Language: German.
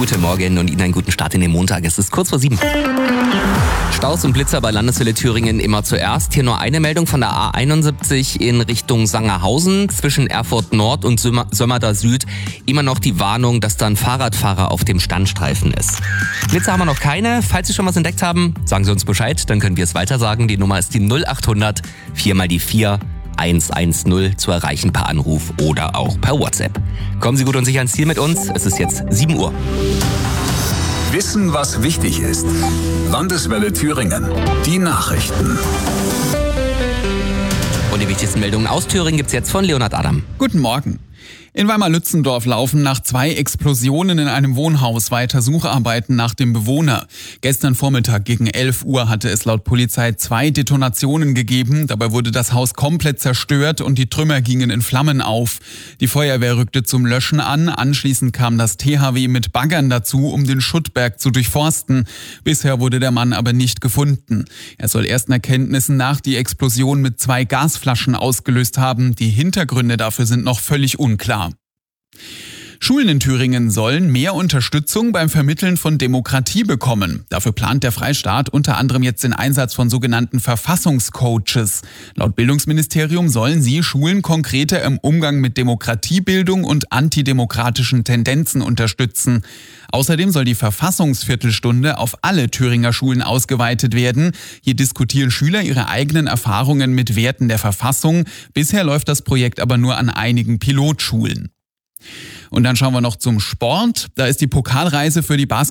Guten Morgen und Ihnen einen guten Start in den Montag. Es ist kurz vor 7. Staus und Blitzer bei Landeswelle Thüringen immer zuerst. Hier nur eine Meldung von der A71 in Richtung Sangerhausen zwischen Erfurt Nord und Sömmerda Süd. Immer noch die Warnung, dass da ein Fahrradfahrer auf dem Standstreifen ist. Blitzer haben wir noch keine. Falls Sie schon was entdeckt haben, sagen Sie uns Bescheid, dann können wir es weitersagen. Die Nummer ist die 0800 4 mal die 4 110 zu erreichen per Anruf oder auch per WhatsApp. Kommen Sie gut und sicher ans Ziel mit uns. Es ist jetzt 7 Uhr. Wissen, was wichtig ist. Landeswelle Thüringen. Die Nachrichten. Und die wichtigsten Meldungen aus Thüringen gibt's jetzt von Leonhard Adam. Guten Morgen. In Weimar-Lützendorf laufen nach 2 Explosionen in einem Wohnhaus weiter Sucharbeiten nach dem Bewohner. Gestern Vormittag gegen 11 Uhr hatte es laut Polizei 2 Detonationen gegeben. Dabei wurde das Haus komplett zerstört und die Trümmer gingen in Flammen auf. Die Feuerwehr rückte zum Löschen an. Anschließend kam das THW mit Baggern dazu, um den Schuttberg zu durchforsten. Bisher wurde der Mann aber nicht gefunden. Er soll ersten Erkenntnissen nach die Explosion mit 2 Gasflaschen ausgelöst haben. Die Hintergründe dafür sind noch völlig unklar. Schulen in Thüringen sollen mehr Unterstützung beim Vermitteln von Demokratie bekommen. Dafür plant der Freistaat unter anderem jetzt den Einsatz von sogenannten Verfassungscoaches. Laut Bildungsministerium sollen sie Schulen konkreter im Umgang mit Demokratiebildung und antidemokratischen Tendenzen unterstützen. Außerdem soll die Verfassungsviertelstunde auf alle Thüringer Schulen ausgeweitet werden. Hier diskutieren Schüler ihre eigenen Erfahrungen mit Werten der Verfassung. Bisher läuft das Projekt aber nur an einigen Pilotschulen. Und dann schauen wir noch zum Sport. Da ist die Pokalreise für die